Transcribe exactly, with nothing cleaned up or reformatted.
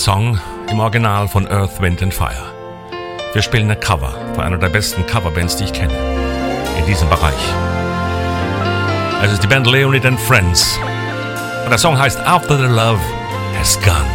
Song im Original von Earth, Wind and Fire. Wir spielen ein Cover von einer der besten Coverbands, die ich kenne, in diesem Bereich. Es ist die Band Leonid and Friends. Und der Song heißt After the Love Has Gone.